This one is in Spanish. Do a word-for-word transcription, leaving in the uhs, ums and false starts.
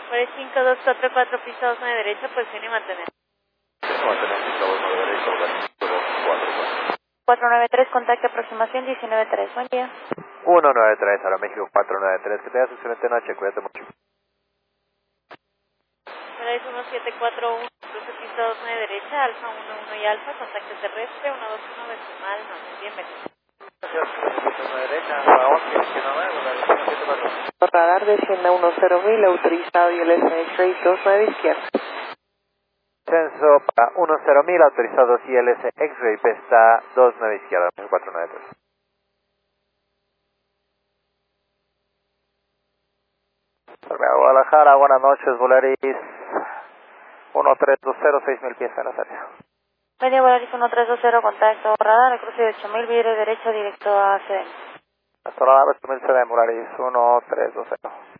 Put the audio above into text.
Pues cinco dos cuatro cuatro, pista dos nueve derecha, posición y mantener. Mantener pista dos nueve derecha, lugar dos cuatro cuatro. cuatro nueve tres, contacto aproximación diecinueve tres, buen día. uno nueve tres, ahora México cuatro nueve tres, que tengas excelente noche, cuídate mucho. Paradise uno siete cuatro uno, cruce pista dos nueve derecha, alfa uno uno y alfa, contacto terrestre uno dos uno decimal, no, bienvenido. Derecha, a once, diecinueve, Radar desciende a uno cero mil, autorizado y el S X-Ray dos nueve izquierda. Censo para uno cero mil, autorizado I L S X-Ray, pesta dos nueve izquierda, cuatro nueve tres. Guadalajara, buenas noches, Volaris uno tres dos cero, seis mil pies en la área. Media Volaris uno tres dos cero, contacto radar, el cruce de ocho mil, vire derecho directo a C D. Hasta la nave, C D, Volaris uno tres dos cero.